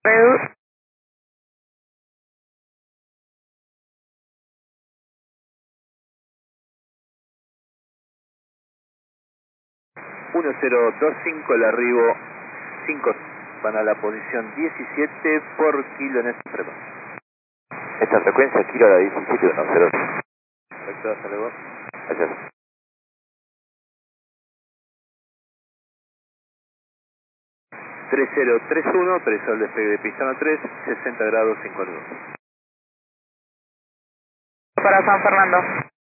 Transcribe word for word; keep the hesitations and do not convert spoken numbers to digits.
Redu- uno cero dos cinco, el arribo cinco, van a la posición diecisiete por kilo en esta frecuencia. Esta frecuencia, kilo a la diecisiete uno cero. Perfecto, hasta luego. Gracias. tres cero tres uno, preso el despegue de pista tres, sesenta grados cinco nudos. para San Fernando.